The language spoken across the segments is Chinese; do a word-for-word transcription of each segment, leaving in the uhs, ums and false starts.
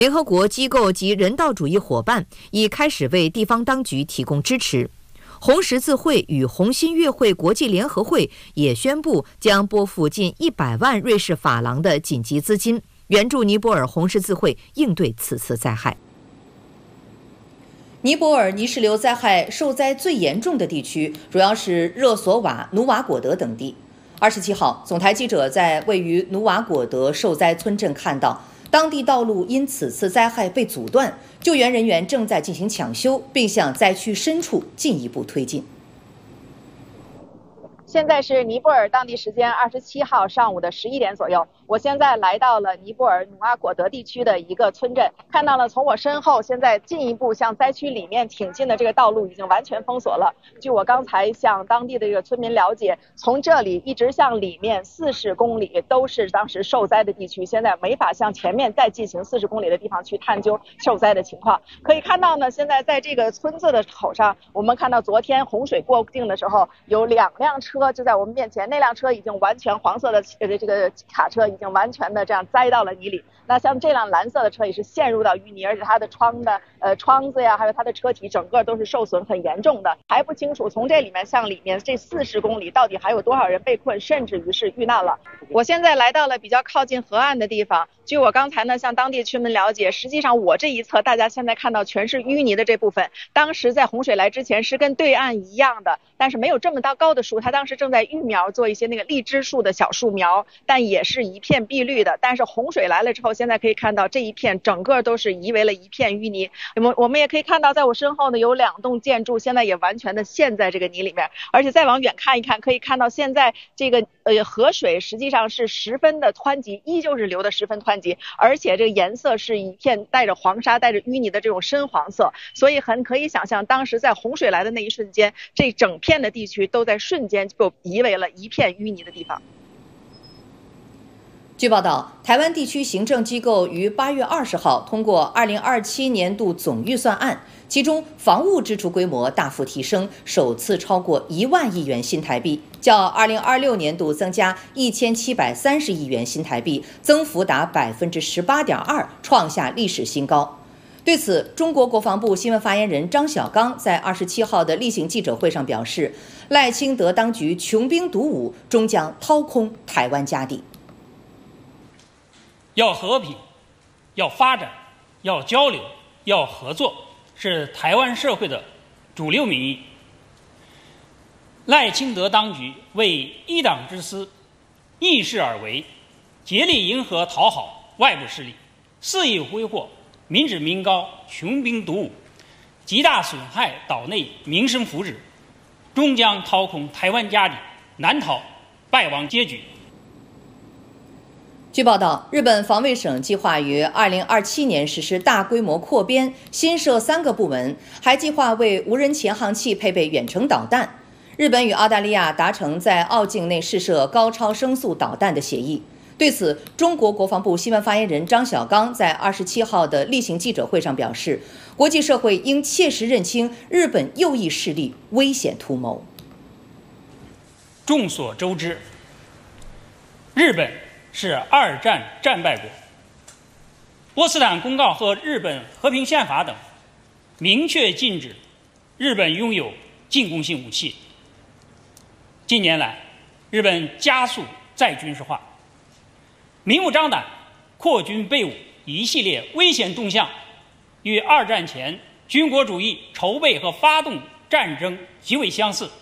联合国机构及人道主义伙伴已开始为地方当局提供支持。红十字会与红新月会国际联合会也宣布将拨付近一百万瑞士法郎的紧急资金，援助尼泊尔红十字会应对此次灾害。尼泊尔泥石流灾害受灾最严重的地区主要是热索瓦、努瓦果德等地。二十七号，总台记者在位于努瓦果德受灾村镇看到，当地道路因此次灾害被阻断，救援人员正在进行抢修，并向灾区深处进一步推进。 现在是尼泊尔当地时间二十七号上午的十一点左右，我现在来到了尼泊尔努阿果德地区的一个村镇，看到了从我身后现在进一步向灾区里面挺进的这个道路已经完全封锁了。据我刚才向当地的这个村民了解，从这里一直向里面四十公里都是当时受灾的地区，现在没法向前面再进行四十公里的地方去探究受灾的情况。可以看到呢，现在在这个村子的口上，我们看到昨天洪水过境的时候，有两辆车就在我们面前，那辆车已经完全黄色的呃这个卡车已经完全的这样栽到了泥里。那像这辆蓝色的车也是陷入到淤泥，而且它的窗的呃窗子呀，还有它的车体整个都是受损很严重的。还不清楚从这里面向里面这四十公里到底还有多少人被困，甚至于是遇难了。我现在来到了比较靠近河岸的地方。据我刚才呢向当地村民了解，实际上我这一侧大家现在看到全是淤泥的这部分，当时在洪水来之前是跟对岸一样的，但是没有这么大高的树，它当时正在育苗做一些那个荔枝树的小树苗，但也是一片碧绿的。但是洪水来了之后，现在可以看到这一片整个都是夷为了一片淤泥。我们我们也可以看到，在我身后呢有两栋建筑，现在也完全的陷在这个泥里面。而且再往远看一看，可以看到现在这个呃河水实际上是十分的湍急，依旧是流的十分湍急，而且这个颜色是一片带着黄沙、带着淤泥的这种深黄色，所以很可以想象，当时在洪水来的那一瞬间，这整片的地区都在瞬间就夷为了一片淤泥的地方。 据报道，台湾地区行政机构于八月二十号通过二零二七年度总预算案，其中防务支出规模大幅提升，首次超过一万亿元新台币，较二零二六年度增加一千七百三十亿元新台币，增幅达百分之十八点二，创下历史新高。对此，中国国防部新闻发言人张晓刚在二十七号的例行记者会上表示，赖清德当局穷兵黩武，终将掏空台湾家底。 要和平，要发展，要交流，要合作，是台湾社会的主流民意。赖清德当局为一党之私，逆势而为，竭力迎合讨好外部势力，肆意挥霍民脂民膏，穷兵黩武，极大损害岛内民生福祉，终将掏空台湾家底，难逃败亡结局。 据报道，日本防卫省计划于二零二七年实施大规模扩编，新设三个部门，还计划为无人潜航器配备远程导弹。日本与澳大利亚达成在澳境内试射高超声速导弹的协议。对此，中国国防部新闻发言人张晓刚在二十七号的例行记者会上表示，国际社会应切实认清日本右翼势力危险图谋。 众所周知，日本是二战战败国，波茨坦公告和日本和平宪法等明确禁止日本拥有进攻性武器。近年来，日本加速再军事化，明目张胆扩军备武，一系列危险动向与二战前军国主义筹备和发动战争极为相似。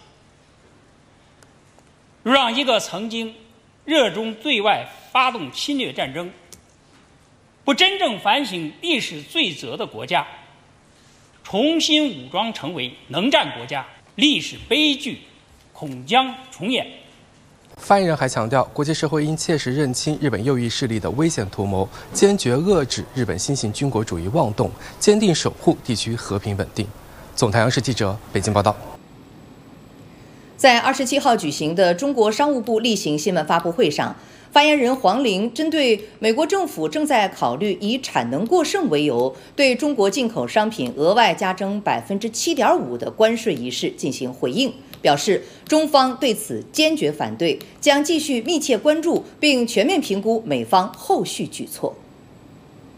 如让一个曾经热衷对外发动侵略战争、不真正反省历史罪责的国家，重新武装成为能战国家，历史悲剧恐将重演。 发言人还强调，国际社会应切实认清日本右翼势力的危险图谋，坚决遏制日本新型军国主义妄动，坚定守护地区和平稳定。总台央视记者北京报道。 在二十七号举行的中国商务部例行新闻发布会上，发言人黄玲针对美国政府正在考虑以产能过剩为由，对中国进口商品额外加征百分之七点五的关税一事进行回应，表示中方对此坚决反对，将继续密切关注并全面评估美方后续举措。